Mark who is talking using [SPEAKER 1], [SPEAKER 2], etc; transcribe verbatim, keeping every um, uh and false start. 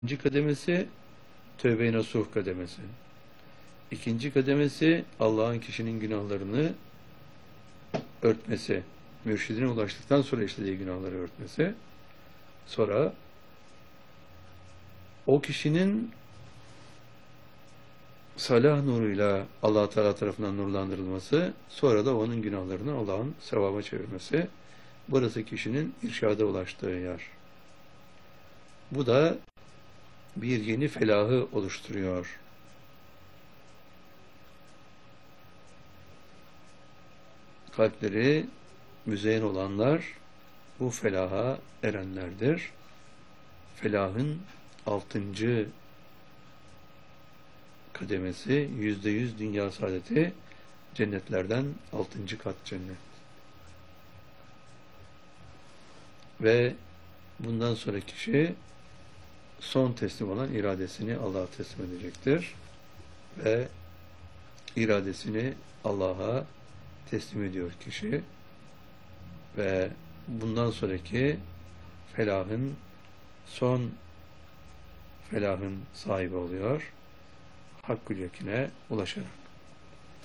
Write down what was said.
[SPEAKER 1] İkinci kademesi tövbe-i nasuh kademesi. İkinci kademesi Allah'ın kişinin günahlarını örtmesi. Mürşidine ulaştıktan sonra işlediği günahları örtmesi. Sonra o kişinin salah nuruyla Allah Teala tarafından nurlandırılması, sonra da onun günahlarını Allah'ın sevaba çevirmesi. Burası kişinin irşada ulaştığı yer. Bu da bir yeni felahı oluşturuyor. Kalpleri müzeyyen olanlar bu felaha erenlerdir. Felahın altıncı kademesi, yüzde yüz dünya saadeti, cennetlerden altıncı kat cennet. Ve bundan sonra kişi son teslim olan iradesini Allah'a teslim edecektir. Ve iradesini Allah'a teslim ediyor kişi. Ve bundan sonraki felahın son felahın sahibi oluyor. Hakkül yakine ulaşarak.